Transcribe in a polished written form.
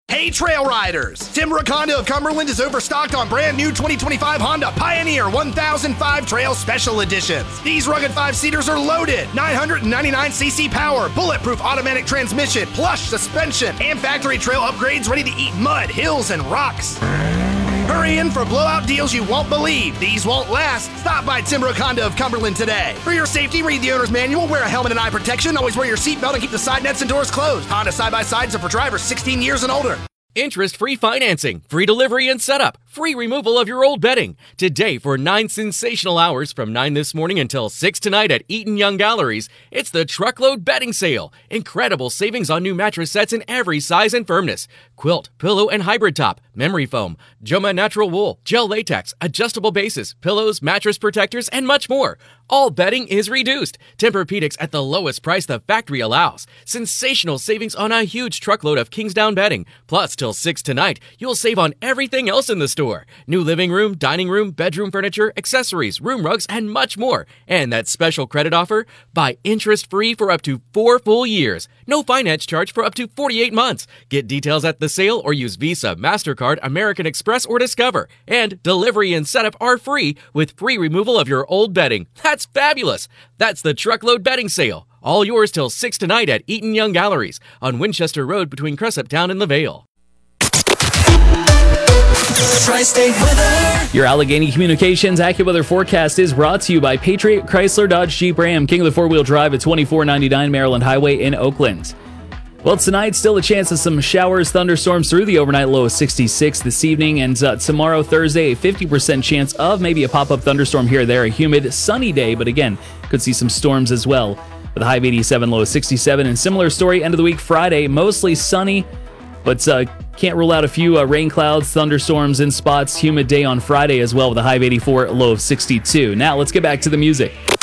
Hey trail riders! Tim Racondo of Cumberland is overstocked on brand new 2025 Honda Pioneer 1005 Trail Special Editions. These rugged 5-seaters are loaded. 999cc power, bulletproof automatic transmission, plush suspension, and factory trail upgrades ready to eat mud, hills, and rocks. Hurry in for blowout deals you won't believe. These won't last. Stop by Tim Racondo of Cumberland today. For your safety, read the owner's manual, wear a helmet and eye protection, always wear your seatbelt, and keep the side nets and doors closed. Honda side-by-sides are for drivers 16 years and older. Interest-free financing, free delivery and setup, free removal of your old bedding. Today for 9 sensational hours from 9 this morning until 6 tonight at Eaton Young Galleries, it's the Truckload Bedding Sale. Incredible savings on new mattress sets in every size and firmness. Quilt, pillow, and hybrid top, memory foam, Joma natural wool, gel latex, adjustable bases, pillows, mattress protectors, and much more. All bedding is reduced. Tempur-Pedics at the lowest price the factory allows. Sensational savings on a huge truckload of Kingsdown bedding. Plus, till 6 tonight, you'll save on everything else in the store. New living room, dining room, bedroom furniture, accessories, room rugs, and much more. And that special credit offer? Buy interest-free for up to 4 full years. No finance charge for up to 48 months. Get details at the sale or use Visa, MasterCard, American Express, or Discover. And delivery and setup are free with free removal of your old bedding. That's fabulous. That's the Truckload Bedding Sale. All yours till 6 tonight at Eaton Young Galleries on Winchester Road between Cresaptown and the Vale. Tri-State weather. Your Allegheny Communications AccuWeather forecast is brought to you by Patriot Chrysler Dodge Jeep Ram, king of the four-wheel drive at 2499 Maryland Highway in Oakland. Well, tonight, still a chance of some showers, thunderstorms through the overnight low of 66 this evening. And tomorrow, Thursday, a 50% chance of maybe a pop-up thunderstorm here or there. A humid, sunny day, but again, could see some storms as well. With a high of 87, low of 67. And similar story, end of the week, Friday, mostly sunny, but can't rule out a few rain clouds, thunderstorms in spots. Humid day on Friday as well with a high of 84, low of 62. Now, let's get back to the music.